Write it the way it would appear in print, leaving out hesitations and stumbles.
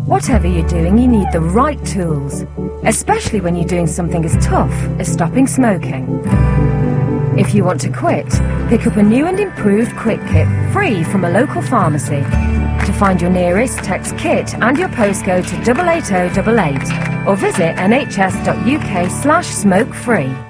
Whatever you're doing, you need the right tools, especially when you're doing something as tough as stopping smoking. If you want to quit, pick up a new and improved Quit Kit free from a local pharmacy. To find your nearest, text KIT and your postcode to 88088 or visit nhs.uk/smokefree.